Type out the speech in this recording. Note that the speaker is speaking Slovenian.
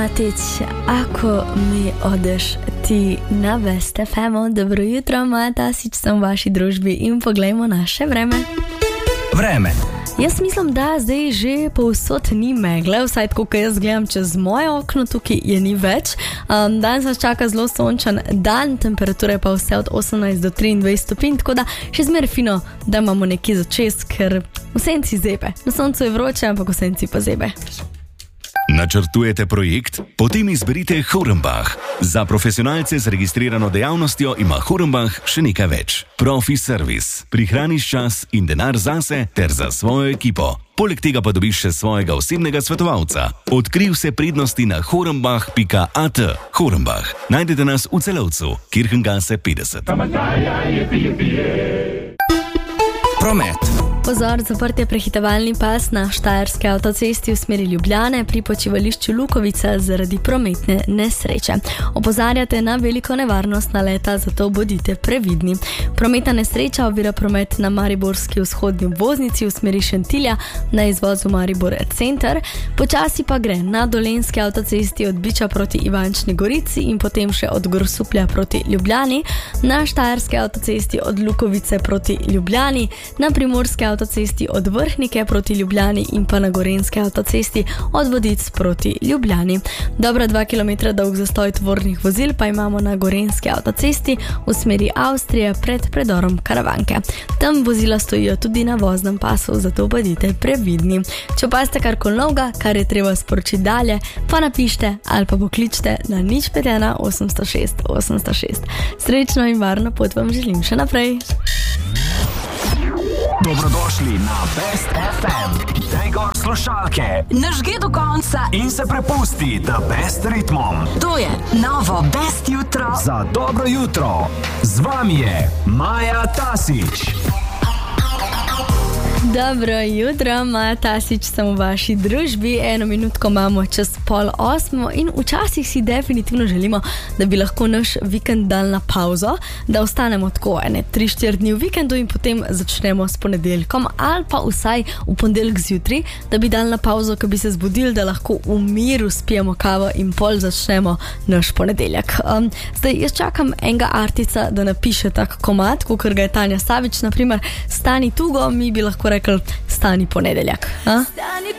Matić, ako mi odeš ti na Best FM. Dobro jutro, Maja Tasić, sem v vaši družbi in poglejmo naše vreme. Vreme. Jaz mislim, da zdaj že povsod ni megle, vsaj tako, ko jaz gledam čez moje okno, tukaj je ni več. Danes nas čaka zelo sončen dan, temperature pa vse od 18 do 23 stopinj, tako da še zmeraj fino, da imamo nekje za čez, ker v senci zebe. Na soncu je vroče, ampak v senci pa zebe. Načrtujete projekt? Potem izberite Hornbach. Za profesionalce z registrirano dejavnostjo ima Hornbach še nekaj več. Profi servis. Prihraniš čas in denar zase ter za svojo ekipo. Poleg tega pa dobiš še svojega osebnega svetovalca. Odkrij vse prednosti na hornbach.at. Hornbach. Najdete nas v Celovcu, Kirchengase 50. Promet. Pozor, zaprt je prehitevalni pas na Štajerski avtocesti v smeri Ljubljane pri počivališču Lukovica zaradi prometne nesreče. Opozarjate na veliko nevarnost naleta, zato bodite previdni. Prometna nesreča ovira promet na mariborski vzhodni obvoznici v smeri Šentilja na izvozu Maribor Center. Počasi pa gre na Dolenjski avtocesti od Biča proti Ivančni Gorici in potem še od Grosuplja proti Ljubljani, na Štajerski avtocesti od Lukovice proti Ljubljani, na Primorski avtocesti od Vrhnike proti Ljubljani in pa na Gorenjski avtocesti od Vodic proti Ljubljani. Dobra 2 km dolg zastoj tovornih vozil pa imamo na Gorenjski avtocesti v smeri Avstrije pred predorom Karavanke. Tam vozila stojijo tudi na voznem pasu, zato bodite previdni. Če opazite karkoli novega, kar je treba sporočiti dalje, pa napište ali pa pokličite na 051 806 806. Srečno in varno pot vam želim še naprej. Dobrodošli na Best FM. Daj gor slušalke. Nažgi do konca In se prepusti The Best ritmom. To je novo Best jutro. Za dobro jutro. Z vami je Maja Tasić. Dobro jutro, Maja Tasić, sem v vaši družbi. 1 minutko imamo čez 7:30 in včasih si definitivno želimo, da bi lahko naš vikend dal na pauzo, da ostanemo tako 3-4 dni v vikendu in potem začnemo s ponedeljkom ali pa vsaj v ponedeljek zjutraj, da bi dal na pauzo, ko bi se zbudili, da lahko v miru spijemo kavo in pol začnemo naš ponedeljek. Zdaj, jaz čakam enega artica, da napiše tak komad, kakor ga je Tanja Savič, naprimer, Stani tugo, mi bi lahko rekli Stani ponedeljak.